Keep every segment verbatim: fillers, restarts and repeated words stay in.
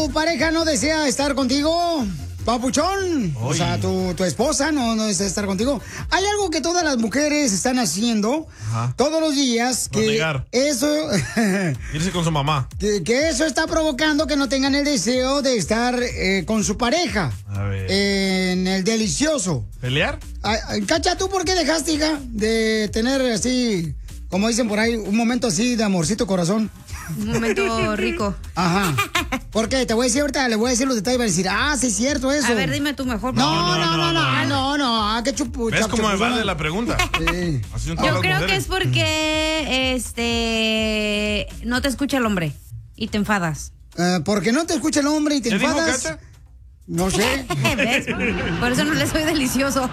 tu pareja no desea estar contigo, papuchón, Oy. o sea, tu, tu esposa no, no desea estar contigo, hay algo que todas las mujeres están haciendo Ajá. todos los días, que no negar. eso... irse con su mamá. Que, que eso está provocando que no tengan el deseo de estar eh, con su pareja. A ver. Eh, en el delicioso. ¿Pelear? Ay, Cacha, ¿tú por qué dejaste, hija, de tener así, como dicen por ahí, un momento así de amorcito corazón? Un momento rico. Ajá. ¿Por qué? Te voy a decir ahorita, le voy a decir los detalles y va a decir, ah, sí es cierto eso. A ver, dime tú mejor. No, no, no, no, no, no, no, ah, qué chupu. ¿Ves cómo me vale la pregunta? Sí. Yo creo que es porque, este, no te escucha el hombre y te enfadas. Uh, porque no te escucha el hombre y te, ¿Te enfadas. dijo, Cacha? No sé. ¿Ves? Por eso no le soy delicioso.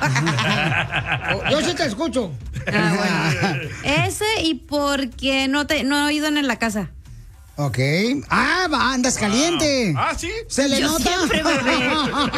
Yo sí te escucho. Ah, bueno. Ese y porque no te no he ido en la casa. Ok. Ah, va, andas caliente. Ah, ¿sí? ¿Se le Yo nota? Siempre, bebé.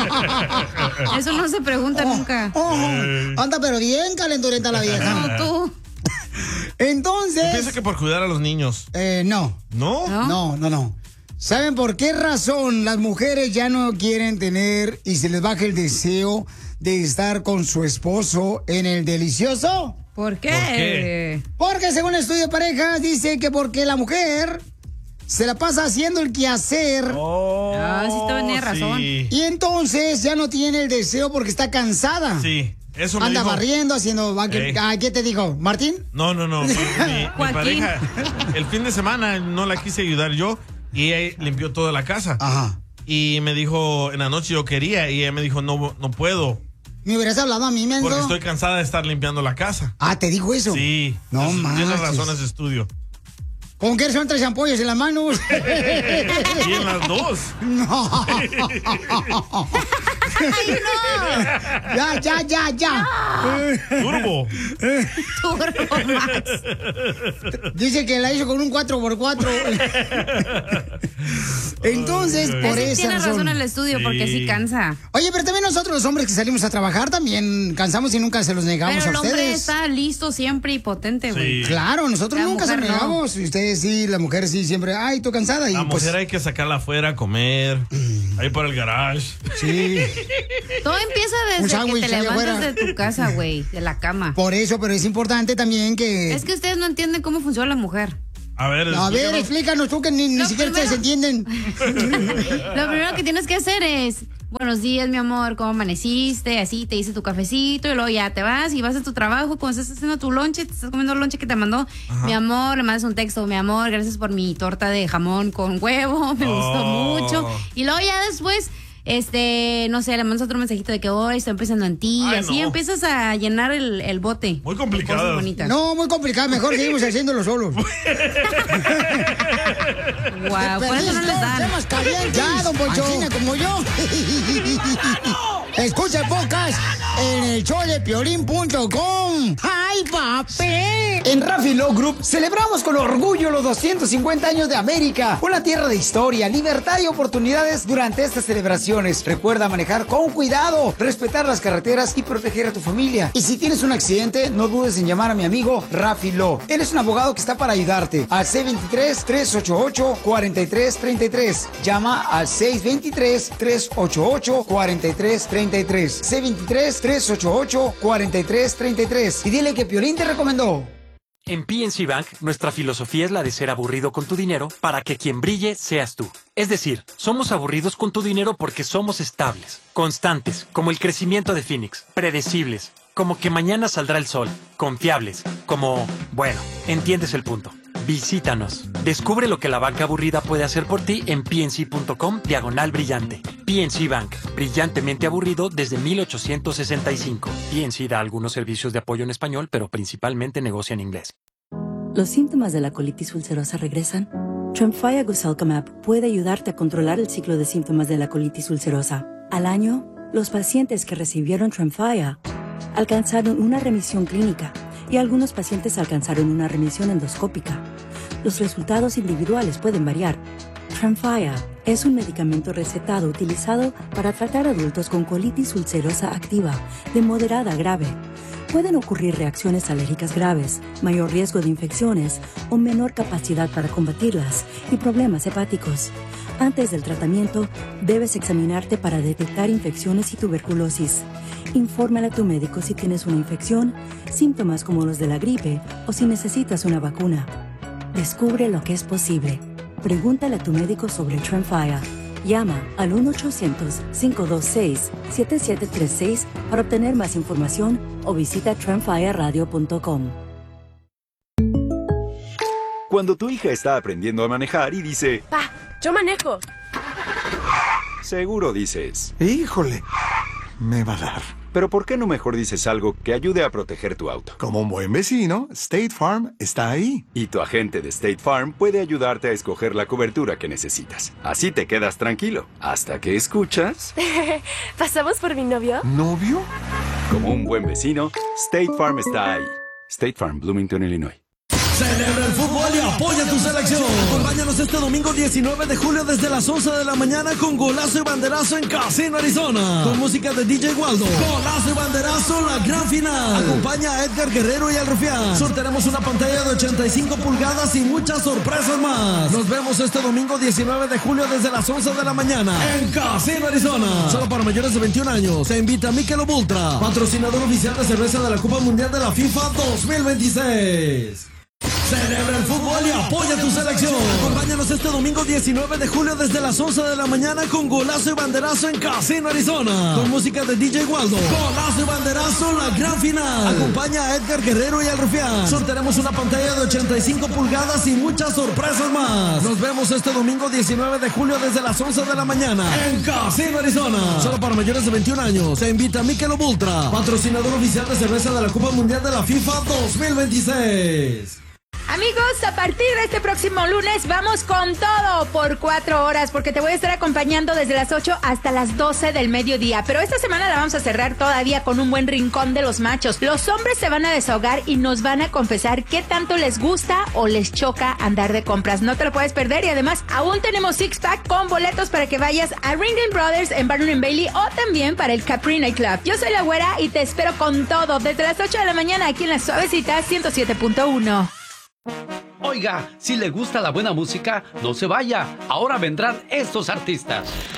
Eso no se pregunta oh, nunca. Oh, anda, pero bien calenturienta la vieja. No, tú. Entonces... ¿Tú piensas que por cuidar a los niños? Eh, no. ¿No? No, no, no. ¿Saben por qué razón las mujeres ya no quieren tener y se les baja el deseo de estar con su esposo en el delicioso? ¿Por qué? ¿Por qué? Porque según el estudio de parejas dice que porque la mujer se la pasa haciendo el quehacer. Oh, ah, sí, tenía razón. Sí. Y entonces ya no tiene el deseo porque está cansada. Sí. Eso me Anda dijo. barriendo, haciendo... ¿Qué, ¿Qué te dijo? ¿Martín? No, no, no. Mi, mi, mi pareja, el fin de semana no la quise ayudar yo y ella limpió toda la casa. Ajá. Y me dijo, en la noche yo quería y ella me dijo, no, no puedo. ¿Me hubieras hablado a mí, menso? Porque estoy cansada de estar limpiando la casa. Ah, ¿te dijo eso? Sí. No manches. Tienes razón ese estudio. ¿Con qué son tres ampollas en las manos? Y en las dos. No. ¡Ay, no! Ya, ya, ya, ya. No. Turbo. Turbo Max. Dice que la hizo con un cuatro por cuatro. Entonces, por Ese eso. Tiene razón el estudio, sí. porque sí cansa. Oye, pero también nosotros los hombres que salimos a trabajar también cansamos y nunca se los negamos pero a ustedes. el hombre está listo siempre y potente, güey. Sí. Claro, nosotros La nunca se mujer los negamos. Y ustedes sí, la mujer sí, siempre. Ay, estoy cansada. Y La pues, mujer hay que sacarla afuera a comer. Ahí por el garage. sí. Todo empieza Un desde sándwich que te ahí levantas afuera. de tu casa, güey, de la cama. Por eso, pero es importante también que. Es que ustedes no entienden cómo funciona la mujer. A ver, A ver, explícanos tú que ni, ni Lo siquiera primero- ustedes entienden. Lo primero que tienes que hacer es, buenos días, mi amor, ¿cómo amaneciste? Así, te hice tu cafecito y luego ya te vas y vas a tu trabajo. Cuando estás haciendo tu lonche, te estás comiendo el lonche que te mandó, Ajá. mi amor, le mandas un texto, mi amor, gracias por mi torta de jamón con huevo, me gustó Oh. mucho. Y luego ya después... Este, no sé, le mandas otro mensajito de que hoy estoy pensando en ti. Ay, y así no. empiezas a llenar el, el bote. Muy de complicado. cosas bonitas. No, muy complicado. Mejor seguimos haciéndolo solos. Guau, por eso no les dan. Temas calientes. Ya, don Poncho. Ancina como yo. Escucha el podcast en el show de piolín punto com. ¡Ay, papel! En Rafi Law Group celebramos con orgullo los doscientos cincuenta años de América. Una tierra de historia, libertad y oportunidades durante estas celebraciones. Recuerda manejar con cuidado, respetar las carreteras y proteger a tu familia. Y si tienes un accidente, no dudes en llamar a mi amigo Rafi Law. Él es un abogado que está para ayudarte. Al seis dos tres, tres ocho ocho, cuatro tres tres tres. Llama al seis dos tres, tres ocho ocho, cuatro tres tres tres. seis dos tres, tres ocho ocho, cuatro tres tres tres. Y dile que Piolín te recomendó. En P N C Bank, nuestra filosofía es la de ser aburrido con tu dinero para que quien brille seas tú. Es decir, somos aburridos con tu dinero porque somos estables, constantes, como el crecimiento de Phoenix, predecibles, como que mañana saldrá el sol, confiables, como... bueno, entiendes el punto. Visítanos. Descubre lo que la banca aburrida puede hacer por ti en pnc.com diagonal brillante. P N C Bank, brillantemente aburrido desde mil ochocientos sesenta y cinco. P N C da algunos servicios de apoyo en español, pero principalmente negocia en inglés. ¿Los síntomas de la colitis ulcerosa regresan? Tremfya Goselkamab puede ayudarte a controlar el ciclo de síntomas de la colitis ulcerosa. Al año, los pacientes que recibieron Tremfya alcanzaron una remisión clínica y algunos pacientes alcanzaron una remisión endoscópica. Los resultados individuales pueden variar. Tremfya es un medicamento recetado utilizado para tratar adultos con colitis ulcerosa activa de moderada a grave. Pueden ocurrir reacciones alérgicas graves, mayor riesgo de infecciones o menor capacidad para combatirlas y problemas hepáticos. Antes del tratamiento, debes examinarte para detectar infecciones y tuberculosis. Infórmale a tu médico si tienes una infección, síntomas como los de la gripe o si necesitas una vacuna. Descubre lo que es posible. Pregúntale a tu médico sobre Tremfya. Llama al uno ochocientos, cinco dos seis, siete siete tres seis para obtener más información o visita tremfya radio punto com. Cuando tu hija está aprendiendo a manejar y dice... ¡Pa! ¡Yo manejo! Seguro dices... ¡Híjole! Me va a dar. Pero ¿por qué no mejor dices algo que ayude a proteger tu auto? Como un buen vecino, State Farm está ahí. Y tu agente de State Farm puede ayudarte a escoger la cobertura que necesitas. Así te quedas tranquilo, hasta que escuchas... ¿Pasamos por mi novio? ¿Novio? Como un buen vecino, State Farm está ahí. State Farm, Bloomington, Illinois. Celebra el fútbol y apoya tu selección. Acompáñanos este domingo diecinueve de julio desde las once de la mañana con Golazo y Banderazo en Casino, Arizona. Con música de D J Waldo. Golazo y Banderazo, la gran final. Acompaña a Edgar Guerrero y al Rufián. Sortearemos una pantalla de ochenta y cinco pulgadas y muchas sorpresas más. Nos vemos este domingo diecinueve de julio desde las once de la mañana en Casino, Arizona. Solo para mayores de veintiún años. Se invita a Michelob Ultra, patrocinador oficial de cerveza de la Copa Mundial de la FIFA dos mil veintiséis. Celebra el fútbol y apoya tu selección. Acompáñanos este domingo diecinueve de julio desde las once de la mañana con Golazo y Banderazo en Casino, Arizona. Con música de D J Waldo. Golazo y Banderazo, la gran final. Acompaña a Edgar Guerrero y al Rufián. Sortearemos una pantalla de ochenta y cinco pulgadas y muchas sorpresas más. Nos vemos este domingo diecinueve de julio desde las once de la mañana en Casino, Arizona. Solo para mayores de veintiún años. Se invita a Michelob Ultra, patrocinador oficial de cerveza de la Copa Mundial de la FIFA dos mil veintiséis. Amigos, a partir de este próximo lunes vamos con todo por cuatro horas porque te voy a estar acompañando desde las ocho hasta las doce del mediodía. Pero esta semana la vamos a cerrar todavía con un buen rincón de los machos. Los hombres se van a desahogar y nos van a confesar qué tanto les gusta o les choca andar de compras. No te lo puedes perder y además aún tenemos six pack con boletos para que vayas a Ringling Brothers en Barnum and Bailey o también para el Capri Night Club. Yo soy la Güera y te espero con todo desde las ocho de la mañana aquí en La Suavecita ciento siete punto uno. Oiga, si le gusta la buena música, no se vaya. Ahora vendrán estos artistas.